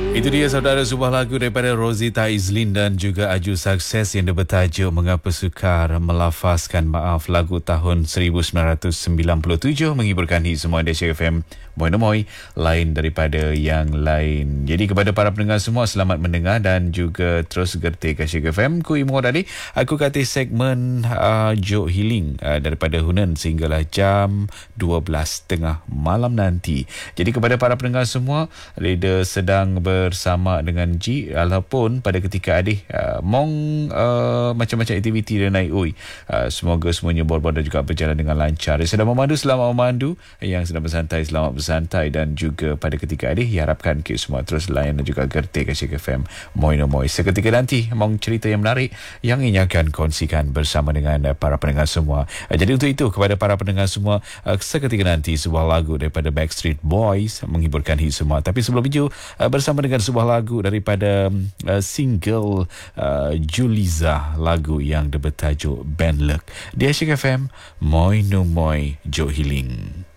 Itu dia saudara, sebuah lagu daripada Rosita Izlin dan juga Aju Sukses yang bertajuk Mengapa Sukar Melafazkan Maaf. Lagu tahun 1997 menghiburkan hit semua di Syek FM. Moi lain daripada yang lain. Jadi kepada para pendengar semua, selamat mendengar dan juga terus gerti ke Syek FM. Ku Imo tadi aku kata segmen Jok Healing daripada Hunan sehinggalah jam 12.30 malam nanti. Jadi kepada para pendengar semua, Reda sedang bersama dengan Ji, walaupun pada ketika adik macam-macam aktiviti dia naik. Semoga semuanya bor-bor dan juga berjalan dengan lancar. Yang sedang memandu, selamat memandu. Yang sedang bersantai, selamat bersantai. Dan juga pada ketika adik, harapkan kita semua terus layan dan juga gerti ke Syek FM. Moi. Seketika nanti mau cerita yang menarik yang ingin akan kongsikan bersama dengan para pendengar semua. Jadi untuk itu, kepada para pendengar semua, seketika nanti sebuah lagu daripada Backstreet Boys menghiburkan hit semua. Tapi sebelum itu, bersama dengan sebuah lagu daripada single Juliza, lagu yang bertajuk Ben Lek. Di Syek FM, Moi Jok Healing.